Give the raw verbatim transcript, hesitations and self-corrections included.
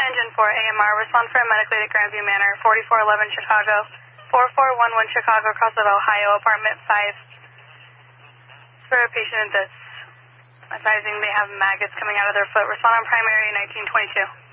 Engine four, A M R, respond for a medically at Grandview Manor, forty-four eleven Chicago, four four one one Chicago, across of Ohio, apartment five. For a patient that's advising they have maggots coming out of their foot. Respond on primary nineteen twenty-two.